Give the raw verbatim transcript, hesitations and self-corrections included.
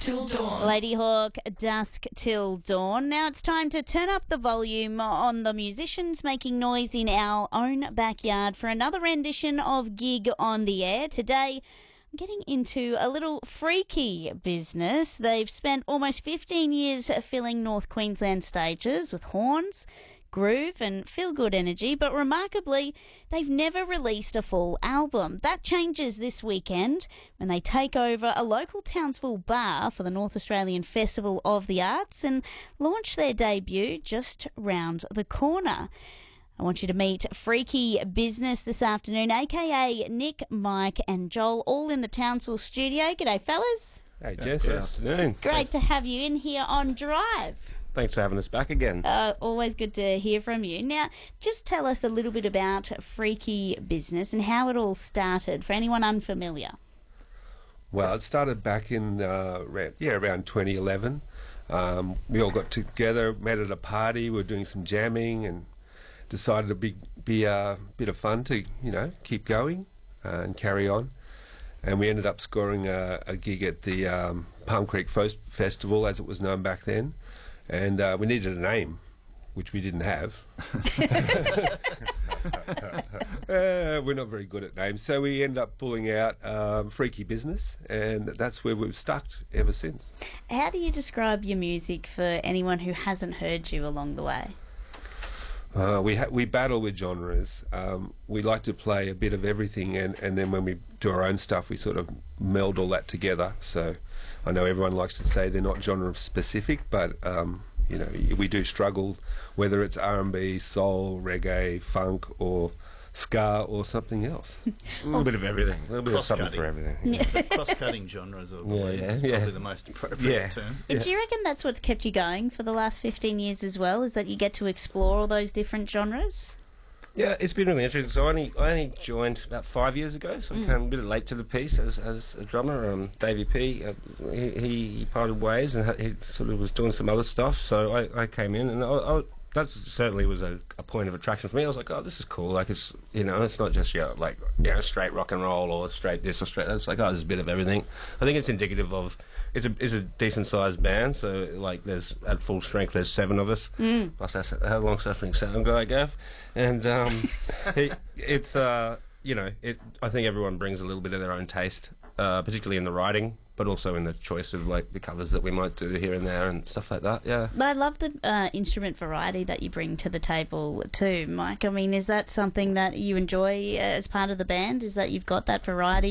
till dawn. Lady Hawk, Dusk Till Dawn. Now it's time to turn up the volume on the musicians making noise in our own backyard for another rendition of Gig on the Air. Today, I'm getting into a little freaky business. They've spent almost fifteen years filling North Queensland stages with horns, groove and feel-good energy, but remarkably, they've never released a full album. That changes this weekend when they take over a local Townsville bar for the North Australian Festival of the Arts and launch their debut just round the corner. I want you to meet Freaky Business this afternoon, aka Nick, Mike and Joel, all in the Townsville studio. G'day, fellas. Hey, Jess. Good afternoon. Great to have you in here on Drive. Thanks for having us back again. Uh, always good to hear from you. Now, just tell us a little bit about Freaky Business and how it all started for anyone unfamiliar. Well, it started back in uh, around, yeah around twenty eleven. Um, we all got together, met at a party. We were doing some jamming and decided it'd be be a bit of fun to you know keep going uh, and carry on. And we ended up scoring a, a gig at the um, Palm Creek Fest- Festival, as it was known back then. And uh, we needed a name, which we didn't have. uh, we're not very good at names, so we ended up pulling out um, Freaky Business, and that's where we've stuck ever since. How do you describe your music for anyone who hasn't heard you along the way? Uh, we ha- we battle with genres. Um, we like to play a bit of everything, and, and then when we do our own stuff, we sort of meld all that together. So I know everyone likes to say they're not genre specific, but um, you know we do struggle, whether it's R and B, soul, reggae, funk, or ska, or something else. A little bit of everything. A little bit of something Cross-cutting. for everything. The cross-cutting genres, I believe, yeah, is yeah. probably the most appropriate Yeah. term. Yeah. Do you reckon that's what's kept you going for the last fifteen years as well, is that you get to explore all those different genres? Yeah, it's been really interesting. So I only, I only joined about five years ago, so I Mm. came a bit late to the piece as, as a drummer. Um, Davey P, uh, he, he parted ways and ha- he sort of was doing some other stuff, so I, I came in and I, I, that certainly was a, a point of attraction for me. I was like, oh, this is cool. Like, it's, you know, it's not just, you know, like, you know, straight rock and roll or straight this or straight that. It's like, oh, there's a bit of everything. I think it's indicative of, it's a, it's a decent-sized band, so, like, there's, at full strength, there's seven of us, Mm. plus that's a long-suffering sound guy, Gav. And um, he, it's, uh, you know, it, I think everyone brings a little bit of their own taste, uh, particularly in the writing, but also in the choice of, like, the covers that we might do here and there and stuff like that, yeah. But I love the uh, instrument variety that you bring to the table too, Mike. I mean, is that something that you enjoy as part of the band? Is that you've got that variety